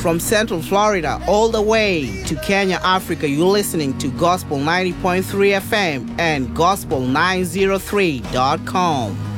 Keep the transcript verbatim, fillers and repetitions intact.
From Central Florida all the way to Kenya, Africa, you're listening to Gospel ninety point three F M and Gospel nine oh three dot com.